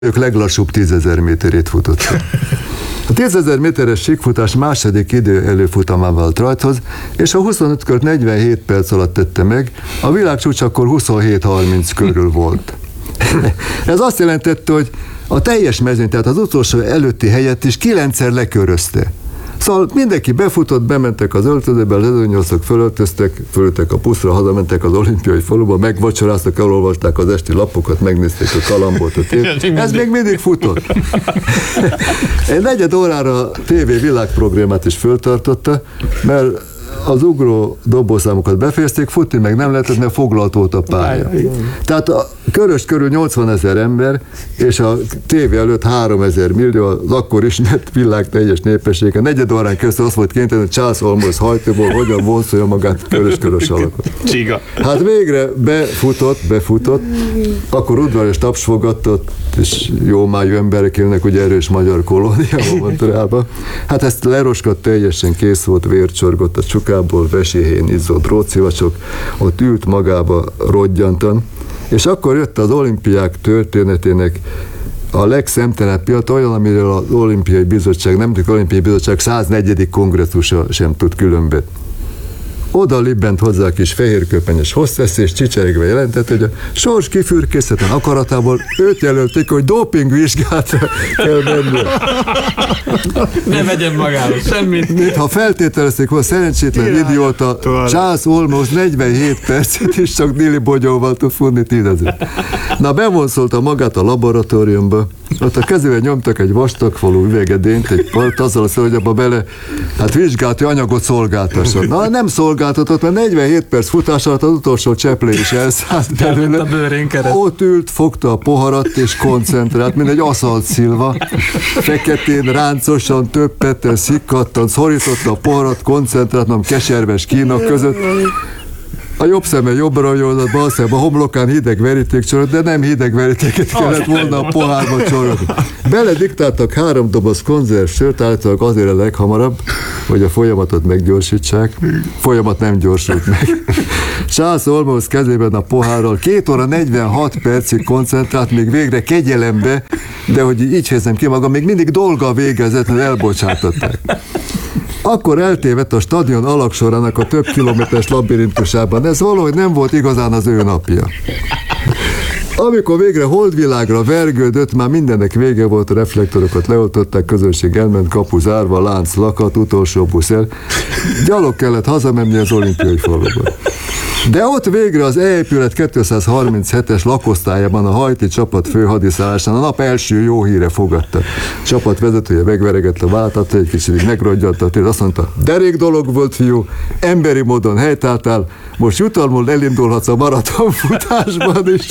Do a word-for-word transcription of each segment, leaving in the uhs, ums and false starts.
ők leglassúbb tízezer méterét futottak. A tízezer méteres síkfutás második idő előfutamával rajthoz, és a huszonöt kört negyvenhét perc alatt tette meg, a világcsúcs akkor huszonhét harminc körül volt. Ez azt jelentette, hogy a teljes mezőny, tehát az utolsó előtti helyet is kilencszer lekörözte. Szóval mindenki befutott, bementek az öltözőbe, az ezernyolcszor fölöltöztek, fölültek a puszra, hazamentek az olimpiai faluba, megvacsoráztak, elolvasták az esti lapokat, megnézték a kalambot, a tévét. Ez még mindig futott. Egy negyed órára té vé világprogramját is föltartotta, mert az ugró dobószámokat befejezték, futni meg nem lehetett, mert foglalt volt a pálya. Tehát a Körös körül nyolcvanezer ember, és a tévé előtt háromezer millió, az akkor ismert világ teljes népessége. Negyed órán közül azt volt kénytelen, hogy Charles Olmos hajtóból hogyan vonszolja magát Körös-Körös alakot. Csiga. Hát végre befutott, befutott, akkor udvarias taps fogadtott, és jó májú emberek élnek, ugye erős magyar kolóniában, Montrealban. Hát ezt leroskadt, teljesen kész volt, vércsorgott a csukából, veséhén izzott drótszivacsok, ott ült magába roggyantan, és akkor jött az olimpiák történetének a legszemtelenebb pillanat, olyan, amiről az Olimpiai Bizottság, Nemzeti Olimpiai Bizottság száznegyedik kongresszusa sem tud különbet. Oda libbent hozzá a kis fehérköpenyes hostess, és csicserégve jelentett, hogy a sors kifürkészhetlen akaratából őt jelölték, hogy dopingvizsgálatra kell menni. Ne vegyen magára semmit. Mintha feltételezték volna, szerencsétlen idióta, Charles Olmos negyvenhét percet is csak Nili Bogyóval tud futni tízezer. Na, bevonszolta magát a laboratóriumba, ott a kezével nyomtak egy vastagfalú üvegedényt, egy part, azzal azt, hogy abba bele, hát vizsgálati anyagot szolgáltasson. Na, nem szolgáltatott, mert negyvenhét perc futás alatt az utolsó cseplé is elszállt belőle. Ott ült, fogta a poharat és koncentrált, mint egy aszalt szilva. Feketén, ráncosan, több pettel szikkattan, szorította a poharat, koncentráltan, keserves kínak között. A jobb szeme jobbra rajolt, bal szeme a homlokán hideg veríték csorog, de nem hideg verítéket kellett volna a pohárba csorogni. Belediktáltak három doboz konzerv sört, állítólag azért a leghamarabb, hogy a folyamatot meggyorsítsák. Folyamat nem gyorsult meg. Charles Olmos kezében a pohárral két óra negyvenhat percig koncentrált, még végre kegyelembe, de hogy így helyezem ki magam, még mindig dolga végezett, mert elbocsátották. Akkor eltévedt a stadion alaksorának a több kilométeres labirintusában. Ez valahogy nem volt igazán az ő napja. Amikor végre holdvilágra vergődött, már mindennek vége volt, a reflektorokat leoltották, közönség elment, kapu zárva, lánc lakat, utolsó busz el. Gyalog kellett hazamenni az olimpiai faluba. De ott végre az E-épület kétszázharminchetes lakosztályában a haiti csapat főhadiszállásán a nap első jó híre fogadta. A csapat vezetője megveregett a váltat, egy kicsit megrodjant a tér, azt mondta, derék dolog volt, fiú, emberi módon helytáltál, most jutalmul elindulhatsz a maratonfutásban is.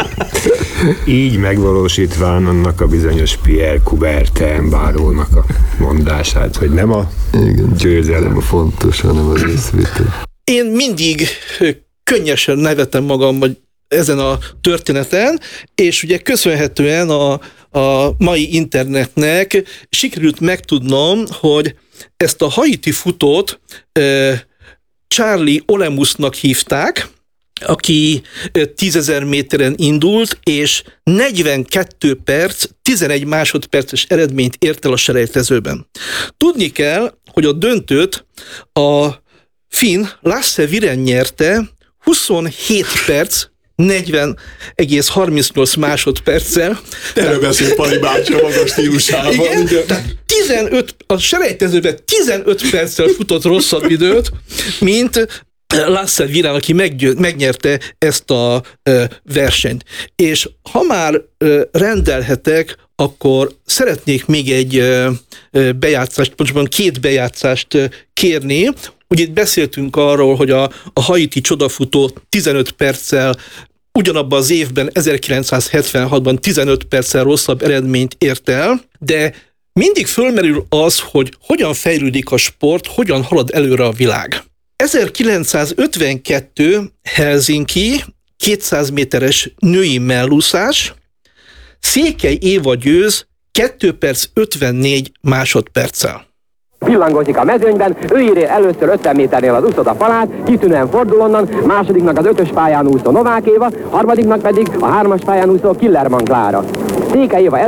Így megvalósítván annak a bizonyos Pierre Coubertin bárónak a mondását, hogy nem a Igen, győzelem nem a fontos, hanem az részvétel. Én mindig könnyesen nevetem magam vagy ezen a történeten, és ugye köszönhetően a, a mai internetnek sikerült megtudnom, hogy ezt a haiti futót e, Charlie Olemusnak hívták, aki tízezer méteren indult, és negyvenkét perc, tizenegy másodperces eredményt ért el a selejtezőben. Tudni kell, hogy a döntőt a finn Lasse Viren nyerte huszonhét perc, negyven egész harmincnyolc másodperccel. Erről beszél Pali bácsi a magas stílusában. Igen, tehát tizenöt, a selejtezőben tizenöt perccel futott rosszabb időt, mint Lasse Viren, aki meggyő, megnyerte ezt a ö, versenyt. És ha már ö, rendelhetek, akkor szeretnék még egy ö, ö, bejátszást, pontosabban két bejátszást ö, kérni. Ugye itt beszéltünk arról, hogy a, a haiti csodafutó tizenöt perccel ugyanabban az évben, ezerkilencszázhetvenhatban tizenöt perccel rosszabb eredményt ért el, de mindig fölmerül az, hogy hogyan fejlődik a sport, hogyan halad előre a világ. ezerkilencszázötvenkettő Helsinki kétszáz méteres női mellúszás, Székely Éva győz két perc ötvennégy másodperccel. Pillangozik a mezőnyben, ő írja először ötven méternél az úszod a falát, kitűnően fordul onnan, másodiknak az ötös pályán úszó Novák Éva, harmadiknak pedig a hármas pályán úszó Killerman Klára. Székely Éva